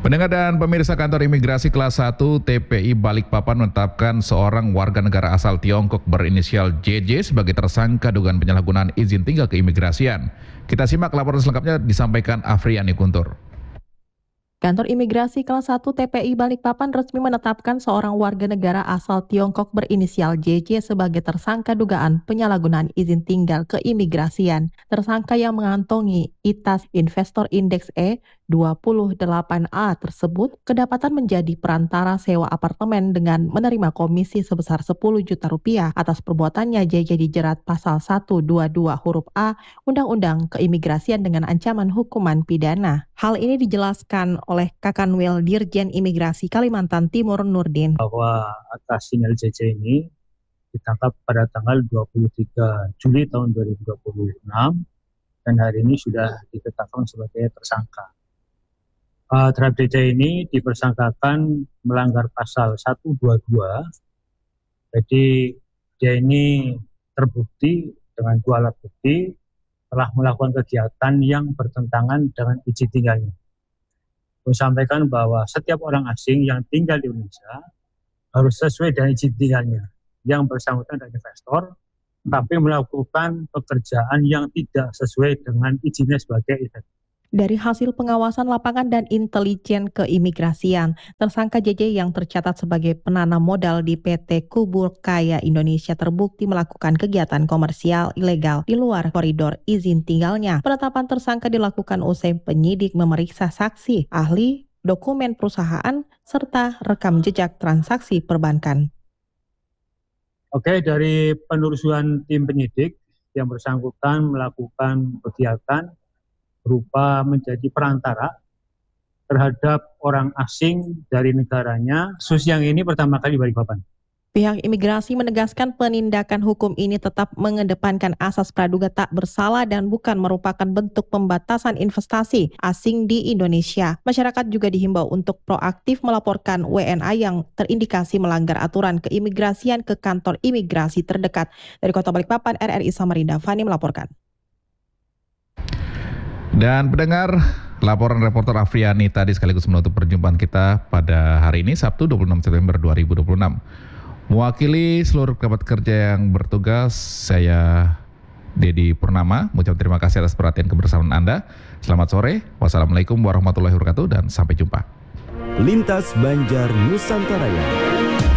Pendengar dan pemirsa, kantor imigrasi kelas 1 TPI Balikpapan menetapkan seorang warga negara asal Tiongkok berinisial JJ sebagai tersangka dugaan penyalahgunaan izin tinggal keimigrasian. Kita simak laporan selengkapnya disampaikan Afriani Kuntur. Kantor Imigrasi Kelas 1 TPI Balikpapan resmi menetapkan seorang warga negara asal Tiongkok berinisial JJ sebagai tersangka dugaan penyalahgunaan izin tinggal keimigrasian. Tersangka yang mengantongi ITAS Investor Index E28A tersebut kedapatan menjadi perantara sewa apartemen dengan menerima komisi sebesar 10 juta rupiah. Atas perbuatannya, JJ dijerat pasal 122 huruf A Undang-Undang Keimigrasian dengan ancaman hukuman pidana. Hal ini dijelaskan oleh Kakanwil Dirjen Imigrasi Kalimantan Timur Nurdin. Bahwa atas sinyal JJ ini ditangkap pada tanggal 23 Juli tahun 2026 dan hari ini sudah ditetapkan sebagai tersangka. Terhadap JJ ini dipersangkakan melanggar pasal 122, jadi dia ini terbukti dengan 2 alat bukti telah melakukan kegiatan yang bertentangan dengan izin tinggalnya. Saya sampaikan bahwa setiap orang asing yang tinggal di Indonesia harus sesuai dengan izin tinggalnya. Yang bersangkutan adalah investor, tapi melakukan pekerjaan yang tidak sesuai dengan izinnya sebagai investor. Dari hasil pengawasan lapangan dan intelijen keimigrasian, tersangka JJ yang tercatat sebagai penanam modal di PT Kubur Kaya Indonesia terbukti melakukan kegiatan komersial ilegal di luar koridor izin tinggalnya. Penetapan tersangka dilakukan usai penyidik memeriksa saksi, ahli, dokumen perusahaan, serta rekam jejak transaksi perbankan. Oke, dari penelusuran tim penyidik yang bersangkutan melakukan kegiatan berupa menjadi perantara terhadap orang asing dari negaranya, khusus yang ini pertama kali Balikpapan. Pihak imigrasi menegaskan penindakan hukum ini tetap mengedepankan asas praduga tak bersalah dan bukan merupakan bentuk pembatasan investasi asing di Indonesia. Masyarakat juga dihimbau untuk proaktif melaporkan WNA yang terindikasi melanggar aturan keimigrasian ke kantor imigrasi terdekat. Dari Kota Balikpapan, RRI Samarinda, Fani melaporkan. Dan pendengar, laporan reporter Afriani tadi sekaligus menutup perjumpaan kita pada hari ini, Sabtu 26 September 2026. Mewakili seluruh kerabat kerja yang bertugas, saya Dedi Purnama mengucapkan terima kasih atas perhatian kebersamaan Anda. Selamat sore, wassalamualaikum warahmatullahi wabarakatuh, dan sampai jumpa. Lintas Banjar Nusantara.